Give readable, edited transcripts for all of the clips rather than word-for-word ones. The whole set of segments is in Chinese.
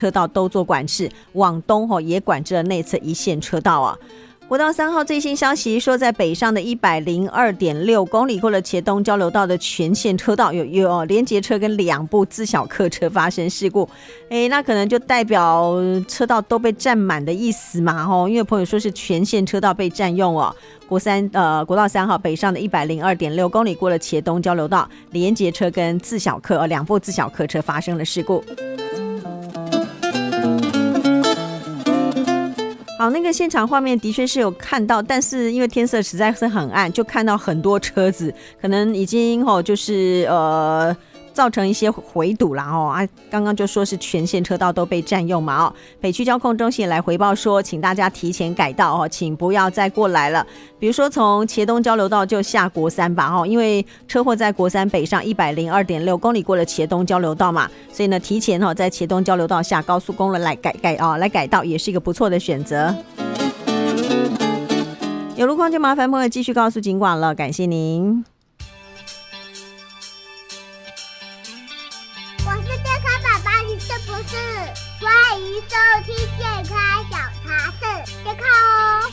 车道都做管制，往东也管制了内侧一线车道啊。国道3号最新消息说，在北上的 102.6 公里过了茄东交流道的全线车道有连结车跟2部自小客车发生事故，那可能就代表车道都被占满的意思嘛，因为朋友说是全线车道被占用哦。国道3号北上的 102.6 公里过了茄东交流道，连结车跟自小客2部自小客车发生了事故。好，那个现场画面的确是有看到，但是因为天色实在是很暗，就看到很多车子可能已经就是造成一些回堵啦刚刚就说是全线车道都被占用嘛北区交控中心也来回报说，请大家提前改道请不要再过来了。比如说从茄东交流道就下国3吧因为车祸在国3北上 102.6 公里过了茄东交流道嘛，所以呢提前在茄东交流道下高速公路来改道也是一个不错的选择。有路况就麻烦朋友继续告诉警广了，感谢您。 欢迎收听健康小茶室，健康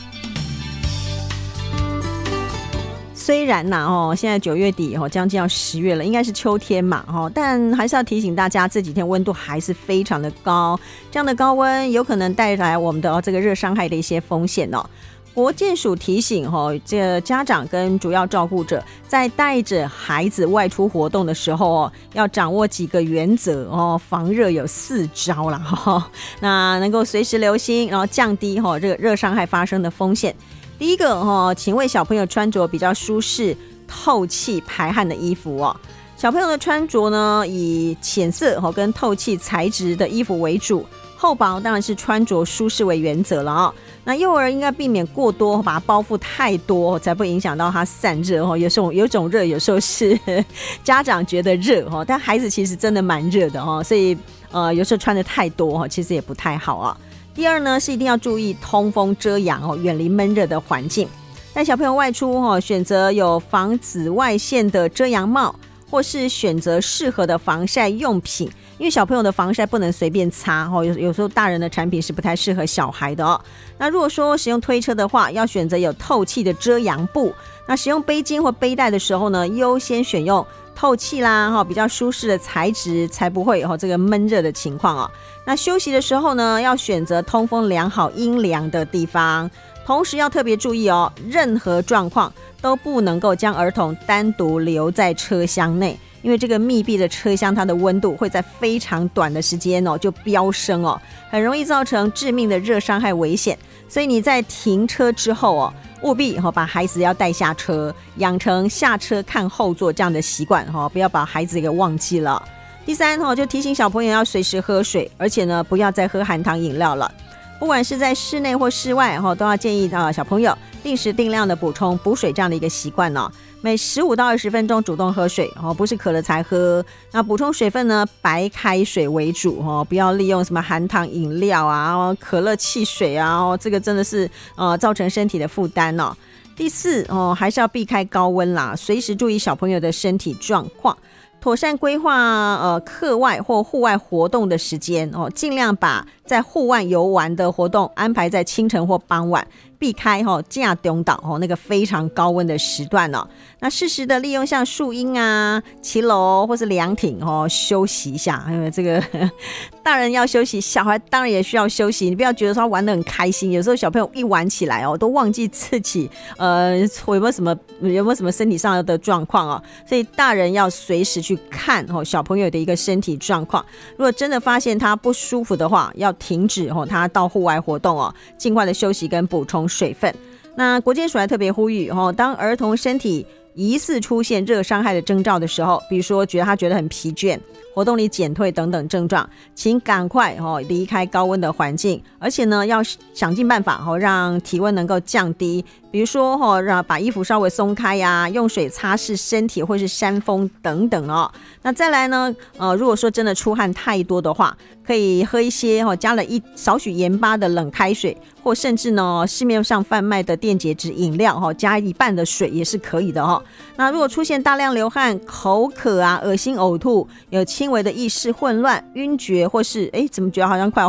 虽然现在9月底将近要10月了，应该是秋天嘛但还是要提醒大家，这几天温度还是非常的高，这样的高温有可能带来我们的这个热伤害的一些风险国健署提醒这个家长跟主要照顾者在带着孩子外出活动的时候要掌握几个原则防热有4招啦那能够随时留心，然后降低这个热伤害发生的风险。第一个请为小朋友穿着比较舒适、透气、排汗的衣服小朋友的穿着呢，以浅色跟透气材质的衣服为主，厚薄当然是穿着舒适为原则了那幼儿应该避免过多把它包覆太多，才不影响到它散热有种热，有时候是家长觉得热但孩子其实真的蛮热的所以有时候穿的太多其实也不太好第二呢，是一定要注意通风遮阳远离闷热的环境。带小朋友外出选择有防紫外线的遮阳帽，或是选择适合的防晒用品，因为小朋友的防晒不能随便擦有时候大人的产品是不太适合小孩的那如果说使用推车的话，要选择有透气的遮阳布。那使用背巾或背带的时候呢，优先选用透气啦比较舒适的材质，才不会有这个闷热的情况那休息的时候呢，要选择通风良好阴凉的地方。同时要特别注意任何状况都不能够将儿童单独留在车厢内，因为这个密闭的车厢它的温度会在非常短的时间就飙升很容易造成致命的热伤害危险。所以你在停车之后务必把孩子要带下车，养成下车看后座这样的习惯不要把孩子给忘记了。第三就提醒小朋友要随时喝水，而且呢不要再喝含糖饮料了。不管是在室内或室外都要建议小朋友定时定量的补充补水这样的一个习惯每15到20分钟主动喝水不是渴了才喝。那补充水分呢，白开水为主不要利用什么含糖饮料啊、可乐、汽水啊这个真的是造成身体的负担第四还是要避开高温啦，随时注意小朋友的身体状况，妥善规划课外或户外活动的时间尽量把在户外游玩的活动安排在清晨或傍晚，避开架中岛那个非常高温的时段那适时的利用像树荫啊、骑楼或是凉亭休息一下，因为这个大人要休息，小孩当然也需要休息。你不要觉得说他玩得很开心，有时候小朋友一玩起来都忘记自己有没有什么身体上的状况所以大人要随时去看小朋友的一个身体状况。如果真的发现他不舒服的话，要停止他到户外活动尽快的休息跟补充水分。那国健署还特别呼吁当儿童身体疑似出现热伤害的征兆的时候，比如说他觉得很疲倦、活动力减退等等症状，请赶快离开高温的环境，而且呢要想尽办法让体温能够降低，比如说让把衣服稍微松开呀，用水擦拭身体或是扇风等等那再来呢如果说真的出汗太多的话，可以喝一些加了少许盐巴的冷开水，或甚至呢市面上贩卖的电解质饮料加一半的水也是可以的那如果出现大量流汗、口渴啊、恶心、呕吐、有轻轻微的意识混乱、晕厥，或是怎么觉得好像快要